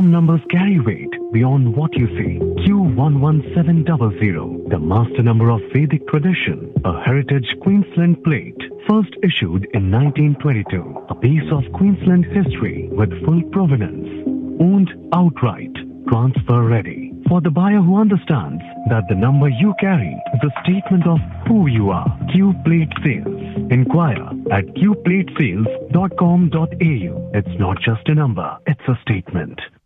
Some numbers carry weight beyond what you see. Q11700, the master number of Vedic tradition, a heritage Queensland plate, first issued in 1922. A piece of Queensland history with full provenance, owned outright, transfer ready. For the buyer who understands that the number you carry is a statement of who you are. Q Plate Sales. Inquire at qplatesales.com.au. It's not just a number, it's a statement.